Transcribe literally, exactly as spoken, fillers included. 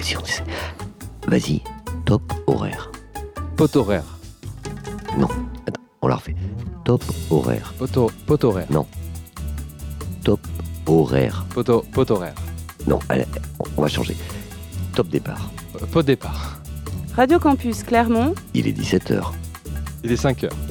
si on essaie. Vas-y, top horaire. Pot horaire. Non, attends, on la refait. Top horaire. Pot, pot horaire. Non. Top horaire. Pot, pot horaire. Non, allez, on va changer. Top départ. Euh, pot départ. Radio Campus Clermont. Il est dix-sept heures. Il est cinq heures.